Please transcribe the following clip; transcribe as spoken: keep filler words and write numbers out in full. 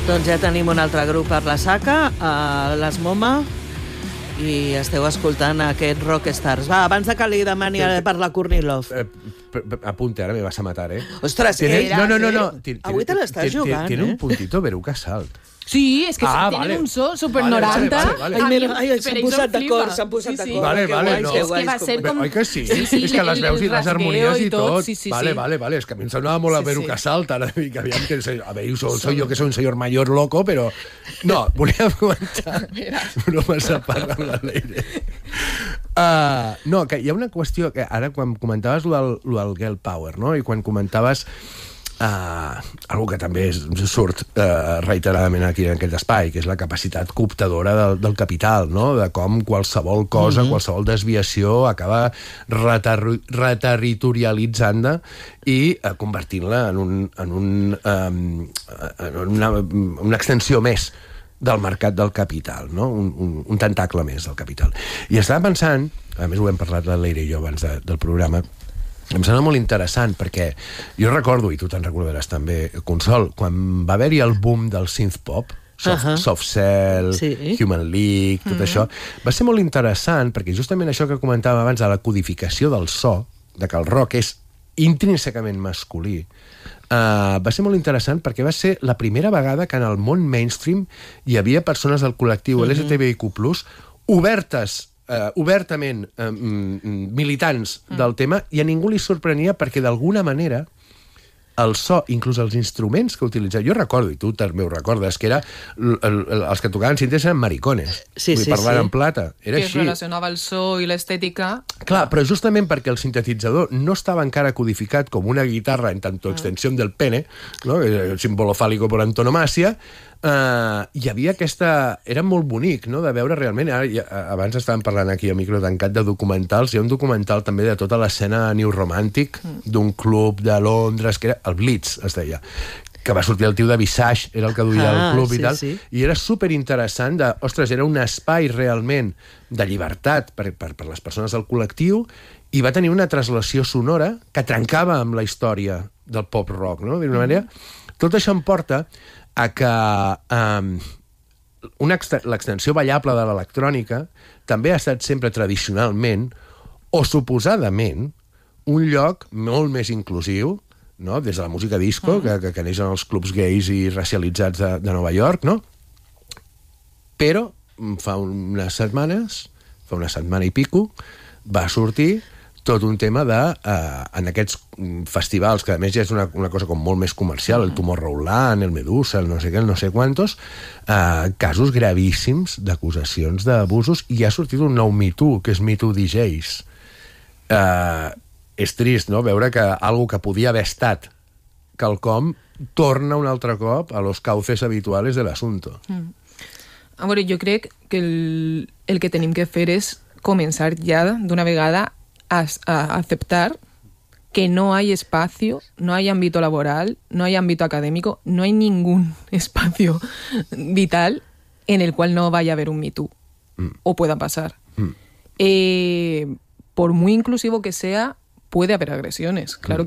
Doncs ja tenim un altre grup per la saca, a les Moma, i esteu escoltant aquest Rockstars. Va, abans de que li demani per la Kornilov. Eh, apunte, ara me vas a matar, eh? Ostres, Tiene, era, no, no, no, no. eh? Tiene, Avui te l'estàs tiene, jugant, tiene eh? un puntito Veruca Salt. Sí, és que Ah, tenen vale. un so super Vale, noranta. vale, vale, vale. Ai, mira, ai, Per s'han ells posat em flipa. d'acord, s'han posat Sí, sí. d'acord. Vale, Que vale, guais, no. que És que guais, va ser com- com- Oi que sí? Sí, sí, és que les el- veus i el les rasgueo harmonies i i tot, tot. sí, sí, vale, sí. vale, vale. És que a mi em sonava molt a Sí, Veruca sí. Salt. Ara dic, aviam, que soy, a ver, soy, soy yo que soy un señor mayor loco, però... No, volia comentar... No m'has parlat amb la Leire. Uh, no, que hi ha una qüestió que ara quan comentaves lo del, lo del girl power, no? I quan comentaves Uh, algo que també és, surt uh, reiteradament aquí en aquest espai, que és la capacitat cooptadora del, del capital, no? De com qualsevol cosa, mm-hmm. qualsevol desviació acaba reterri reterritorialitzant-la i uh, convertint-la en, un, en, un, um, en una, una extensió més del mercat del capital, no? un, un, un tentacle més del capital. I estava pensant, a més ho hem parlat la Leire i jo abans de, del programa, em sembla molt interessant perquè jo recordo, i tu te'n recordaràs també, Consol, quan va haver-hi el boom del synth-pop, Soft, uh -huh. Soft Cell, sí. Human League, tot uh -huh. això, va ser molt interessant perquè justament això que comentàvem abans de la codificació del so, de que el rock és intrínsecament masculí, uh, va ser molt interessant perquè va ser la primera vegada que en el món mainstream hi havia persones del col·lectiu uh -huh. L G T B I Q plus, obertes Uh, obertament uh, militants mm. del tema, i a ningú li sorprenia perquè d'alguna manera el so, inclús els instruments que utilitzava, jo recordo, i tu també ho recordes, que era el, el, els que tocaven cintes eren maricones, sí, vull sí, parlar sí. en plata, era que així. es relacionava el so i l'estètica. Clar, però justament perquè el sintetitzador no estava encara codificat com una guitarra en tanto extensión del pene, no? El símbolo fàlico per antonomàsia, Uh, hi havia aquesta... Era molt bonic, no?, de veure realment... Ara, ja, abans estàvem parlant aquí a micro tancat de documentals. Hi ha un documental també de tota l'escena new romàntic mm. d'un club de Londres, que era el Blitz, es deia, que va sortir el tio de Visage, era el que duia ah, el club sí, i tal, sí. i era superinteressant de... Ostres, era un espai realment de llibertat per, per, per les persones del col·lectiu, i va tenir una translació sonora que trencava amb la història del pop-rock, no?, d'una manera. Mm. Tot això em porta a que um, l'extensió ballable de l'electrònica també ha estat sempre tradicionalment o suposadament un lloc molt més inclusiu, no? Des de la música disco, mm. que, que, que neix en els clubs gais i racialitzats de, de Nova York, no? Però fa unes setmanes, fa una setmana i pico, va sortir tot un tema de, uh, en aquests festivals, que a més ja és una, una cosa com molt més comercial, el Tomorrowland, el Medusa, el no sé què, el no sé quantos, uh, casos gravíssims d'acusacions d'abusos, i ha sortit un nou Me Too, que és Me Too D Js. Uh, és trist, no?, veure que algo que podia haver estat quelcom torna un altre cop a los cauces habituales de l'assumpto. Mm. A veure, jo crec que el, el que tenim que fer és començar ja d'una vegada A, a aceptar que no hay espacio, no hay ámbito laboral, no hay ámbito académico, no hay ningún espacio vital en el cual no vaya a haber un Me Too, mm. o pueda pasar. Mm. Eh, por muy inclusivo que sea, puede haber agresiones, claro. Mm.